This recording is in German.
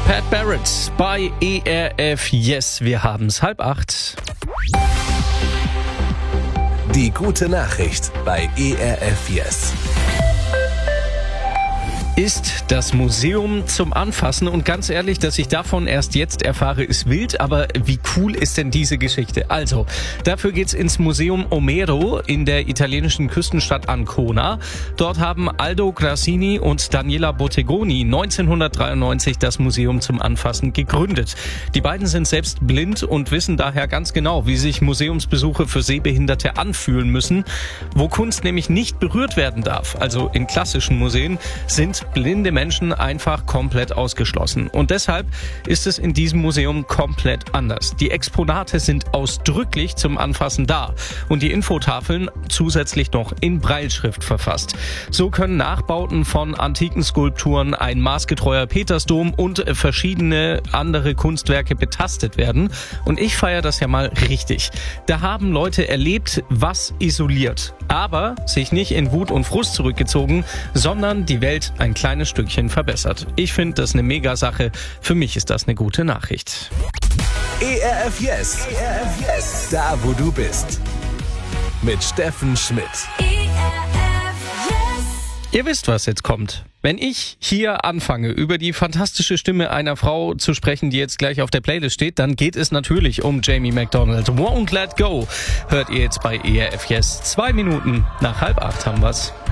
Pat Barrett bei ERF Yes. Wir haben's 7:30. Die gute Nachricht bei ERF Yes. Ist das Museum zum Anfassen, und ganz ehrlich, dass ich davon erst jetzt erfahre, ist wild, aber wie cool ist denn diese Geschichte? Also, dafür geht's ins Museum Omero in der italienischen Küstenstadt Ancona. Dort haben Aldo Grassini und Daniela Bottegoni 1993 das Museum zum Anfassen gegründet. Die beiden sind selbst blind und wissen daher ganz genau, wie sich Museumsbesuche für Sehbehinderte anfühlen müssen. Wo Kunst nämlich nicht berührt werden darf, also in klassischen Museen, sind blinde Menschen einfach komplett ausgeschlossen. Und deshalb ist es in diesem Museum komplett anders. Die Exponate sind ausdrücklich zum Anfassen da und die Infotafeln zusätzlich noch in Brailleschrift verfasst. So können Nachbauten von antiken Skulpturen, ein maßgetreuer Petersdom und verschiedene andere Kunstwerke betastet werden. Und ich feiere das ja mal richtig. Da haben Leute erlebt, was isoliert, aber sich nicht in Wut und Frust zurückgezogen, sondern die Welt ein kleines Stückchen verbessert. Ich finde das eine Mega-Sache. Für mich ist das eine gute Nachricht. ERF Yes. ERF Yes. Da, wo du bist. Mit Steffen Schmidt. Ihr wisst, was jetzt kommt. Wenn ich hier anfange, über die fantastische Stimme einer Frau zu sprechen, die jetzt gleich auf der Playlist steht, dann geht es natürlich um Jamie McDonald. Won't Let Go hört ihr jetzt bei ERF Yes. 2 Minuten nach 7:30 haben wir's.